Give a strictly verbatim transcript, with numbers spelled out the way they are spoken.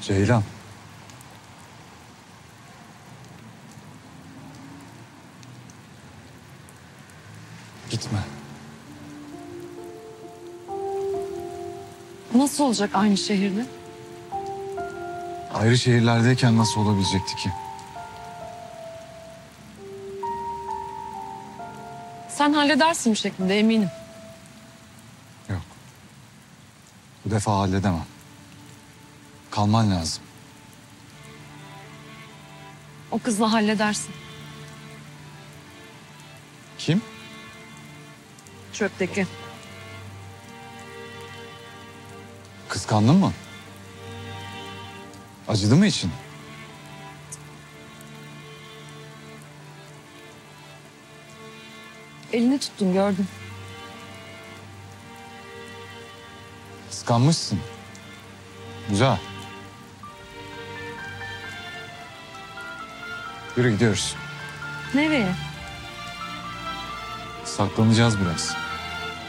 Ceylan. Gitme. Nasıl olacak aynı şehirde? Ayrı şehirlerdeyken nasıl olabilecekti ki? Sen halledersin bir şekilde, eminim. Yok. Bu defa halledemem. Kalman lazım. O kızla halledersin. Kim? Çöpteki. Kıskandın mı? Acıdı mı için? Elini tuttun, gördüm. Kıskanmışsın. Güzel. Yürü gidiyoruz. Nereye? Saklanacağız biraz.